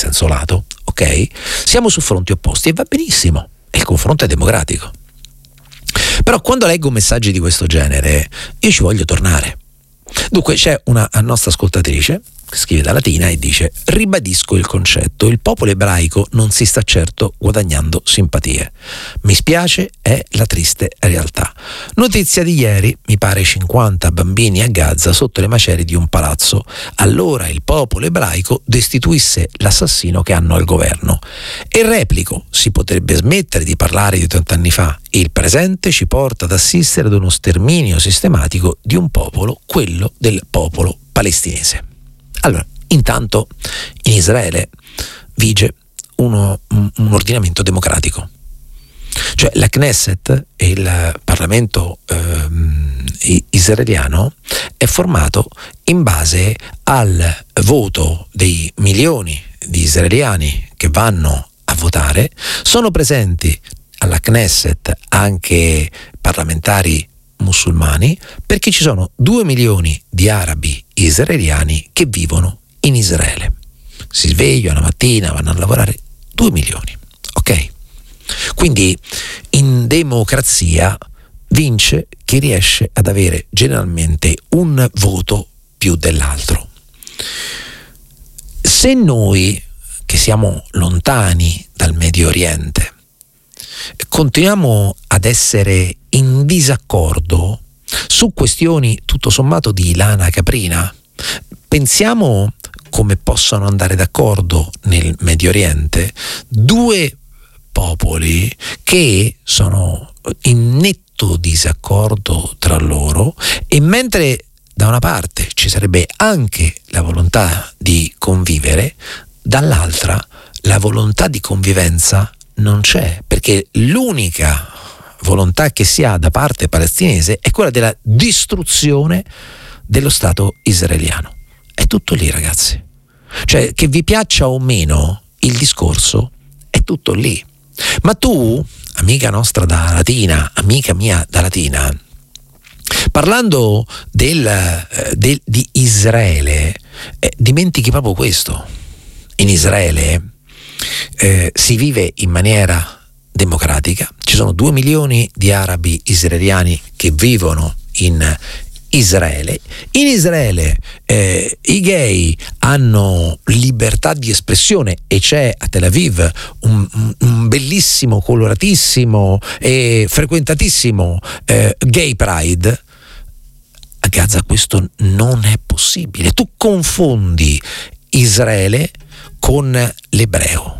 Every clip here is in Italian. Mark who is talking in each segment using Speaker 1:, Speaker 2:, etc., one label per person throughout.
Speaker 1: senso lato, ok? Siamo su fronti opposti e va benissimo, e il confronto è democratico. Però quando leggo messaggi di questo genere io ci voglio tornare. Dunque c'è una nostra ascoltatrice che scrive da Latina e dice: ribadisco il concetto, il popolo ebraico non si sta certo guadagnando simpatie. Mi spiace, è la triste realtà. Notizia di ieri, mi pare 50 bambini a Gaza sotto le macerie di un palazzo. Allora il popolo ebraico destituisse l'assassino che hanno al governo. E replico, si potrebbe smettere di parlare di 80 anni fa. Il presente ci porta ad assistere ad uno sterminio sistematico di un popolo, quello del popolo palestinese. Allora, intanto in Israele vige un ordinamento democratico, cioè la Knesset, il Parlamento israeliano, è formato in base al voto dei milioni di israeliani che vanno a votare. Sono presenti alla Knesset anche parlamentari musulmani, perché ci sono 2 milioni di arabi israeliani che vivono in Israele. Si svegliano la mattina, vanno a lavorare 2 milioni, ok? Quindi in democrazia vince chi riesce ad avere generalmente un voto più dell'altro. Se noi, che siamo lontani dal Medio Oriente, continuiamo ad essere in disaccordo su questioni tutto sommato di lana caprina, pensiamo come possono andare d'accordo nel Medio Oriente 2 popoli che sono in netto disaccordo tra loro, e mentre da una parte ci sarebbe anche la volontà di convivere, dall'altra la volontà di convivenza non c'è, perché l'unica volontà che si ha da parte palestinese è quella della distruzione dello Stato israeliano. È tutto lì, ragazzi. Cioè, che vi piaccia o meno il discorso, è tutto lì. Ma tu, amica nostra da Latina, amica mia da Latina, parlando di Israele, dimentichi proprio questo. In Israele si vive in maniera democratica, ci sono 2 milioni di arabi israeliani che vivono in Israele. In Israele i gay hanno libertà di espressione e c'è a Tel Aviv un bellissimo, coloratissimo e frequentatissimo gay pride. A Gaza questo non è possibile. Tu confondi Israele con l'ebreo.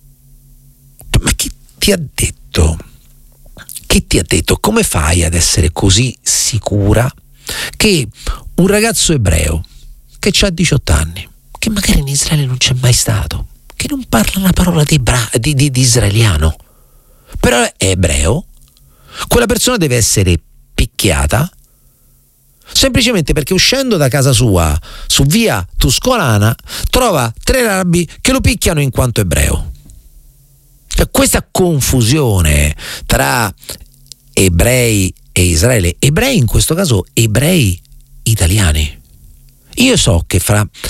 Speaker 1: Ma chi ti ha detto? Chi ti ha detto? Come fai ad essere così sicura che un ragazzo ebreo che ha 18 anni, che magari in Israele non c'è mai stato, che non parla una parola di israeliano, però è ebreo, quella persona deve essere picchiata semplicemente perché uscendo da casa sua su via Tuscolana trova 3 arabi che lo picchiano in quanto ebreo? Cioè, questa confusione tra ebrei e Israele, ebrei in questo caso ebrei italiani. Io so che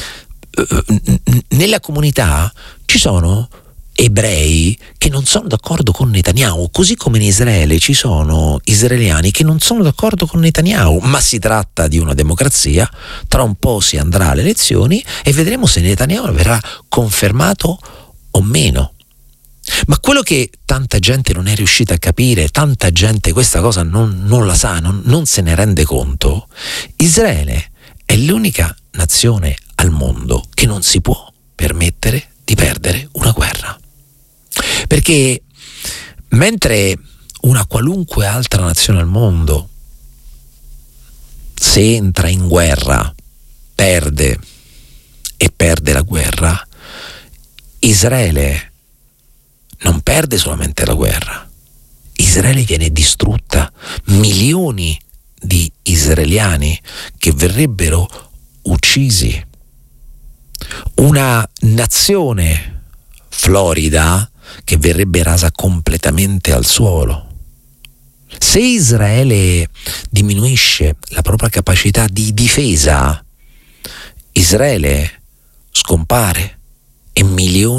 Speaker 1: nella comunità ci sono ebrei che non sono d'accordo con Netanyahu, così come in Israele ci sono israeliani che non sono d'accordo con Netanyahu, ma si tratta di una democrazia. Tra un po' si andrà alle elezioni e vedremo se Netanyahu verrà confermato o meno. Ma quello che tanta gente non è riuscita a capire, tanta gente questa cosa non la sa, non se ne rende conto, Israele è l'unica nazione al mondo che non si può permettere di perdere una guerra. Perché mentre una qualunque altra nazione al mondo, se entra in guerra, perde e perde la guerra, Israele non perde solamente la guerra, Israele viene distrutta, milioni di israeliani che verrebbero uccisi, una nazione, Florida, che verrebbe rasa completamente al suolo. Se Israele diminuisce la propria capacità di difesa, Israele scompare e milioni